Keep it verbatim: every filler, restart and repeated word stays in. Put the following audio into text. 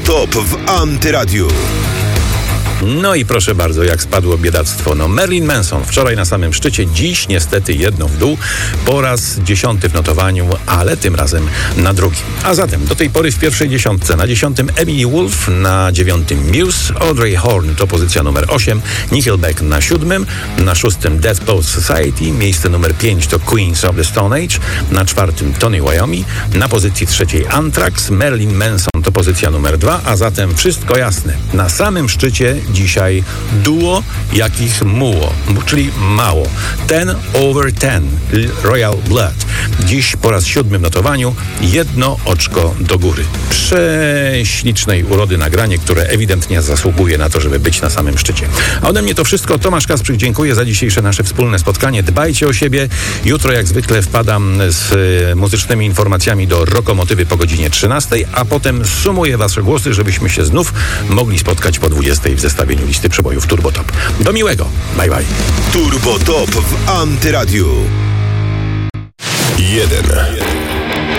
Top w Antyradiu. No i proszę bardzo, jak spadło biedactwo. No Marilyn Manson wczoraj na samym szczycie, dziś niestety jedno w dół, po raz dziesiąty w notowaniu, ale tym razem na drugim. A zatem do tej pory w pierwszej dziesiątce, na dziesiątym Emily Wolf, na dziewiątym Muse, Audrey Horne to pozycja numer osiem, Nickelback na siódmym, na szóstym Death Post Society, miejsce numer pięć to Queens of the Stone Age, na czwartym Tony Iommi, na pozycji trzeciej Anthrax, Marilyn Manson to pozycja numer dwa, a zatem wszystko jasne. Na samym szczycie dzisiaj duo jakich muło, czyli mało. Ten over ten, Royal Blood. Dziś po raz siódmy w notowaniu, jedno oczko do góry. Prześlicznej urody nagranie, które ewidentnie zasługuje na to, żeby być na samym szczycie. A ode mnie to wszystko. Tomasz Kasprzyk, dziękuję za dzisiejsze nasze wspólne spotkanie. Dbajcie o siebie. Jutro jak zwykle wpadam z muzycznymi informacjami do Rokomotywy po godzinie trzynastej, a potem sumuję wasze głosy, żebyśmy się znów mogli spotkać po dwudziestej w zestawieniu listy przebojów Turbo Top. Do miłego. Bye bye. Turbo Top w Antyradiu. Jeden.